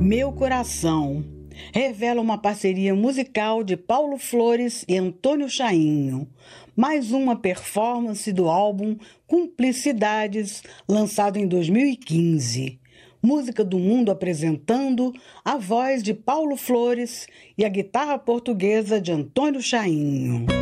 Meu Coração revela uma parceria musical de Paulo Flores e Antônio Chainho. Mais uma performance do álbum Cumplicidades, lançado em 2015. Música do Mundo apresentando a voz de Paulo Flores e a guitarra portuguesa de Antônio Chainho.